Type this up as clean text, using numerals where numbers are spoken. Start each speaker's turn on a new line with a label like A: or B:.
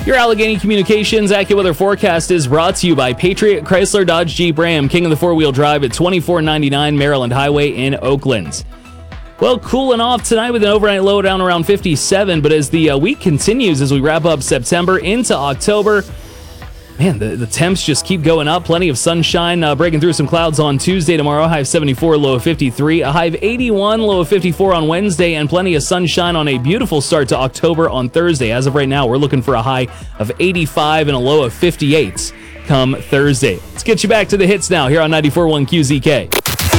A: Your Allegheny Communications AccuWeather forecast is brought to you by Patriot Chrysler Dodge Jeep Ram, king of the four-wheel drive at 2499 Maryland Highway in Oakland. Well, cooling off tonight with an overnight low down around 57, but as the week continues, as we wrap up September into October, man, the temps just keep going up. Plenty of sunshine breaking through some clouds on Tuesday. Tomorrow, high of 74, low of 53. A high of 81, low of 54 on Wednesday, and plenty of sunshine on a beautiful start to October on Thursday. As of right now, we're looking for a high of 85 and a low of 58 come Thursday. Let's get you back to the hits now here on 94.1 QZK.